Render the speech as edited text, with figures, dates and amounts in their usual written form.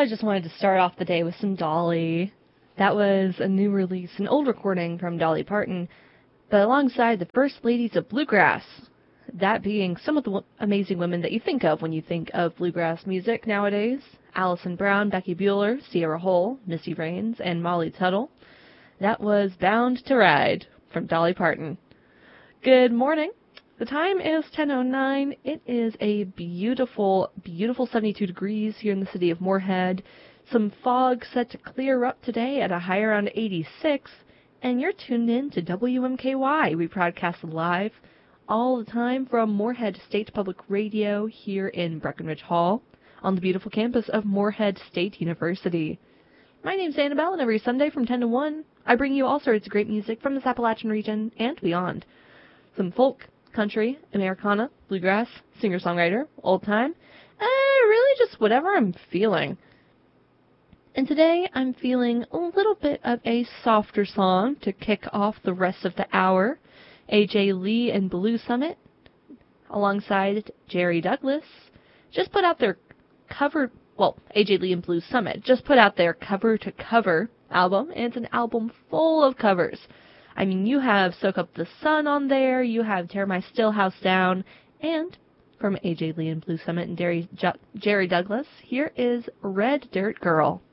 I just wanted to start off the day with some Dolly. That was a new release, an old recording from Dolly Parton, but alongside the first ladies of bluegrass, that being some of the amazing women that you think of when you think of bluegrass music nowadays. Alison Brown, Becky Bueller, Sierra Hull, Missy Raines, and Molly Tuttle. That was Bound to Ride from Dolly Parton. Good morning. The time is 10:09. It is a beautiful, beautiful 72 degrees here in the city of Moorhead. Some fog set to clear up today at a high around 86. And you're tuned in to WMKY. We broadcast live all the time from Moorhead State Public Radio here in Breckenridge Hall on the beautiful campus of Moorhead State University. My name's Annabelle, and every Sunday from 10 to 1, I bring you all sorts of great music from this Appalachian region and beyond. Some folk, country, Americana, bluegrass, singer-songwriter, old-time, really just whatever I'm feeling. And today I'm feeling a little bit of a softer song to kick off the rest of the hour. A.J. Lee and Blue Summit, alongside Jerry Douglas, just put out their A.J. Lee and Blue Summit just put out their cover-to-cover album, and it's an album full of covers. I mean, you have Soak Up the Sun on there, you have Tear My Stillhouse Down, and from A.J. Lee and Blue Summit and Jerry Douglas, here is Red Dirt Girl.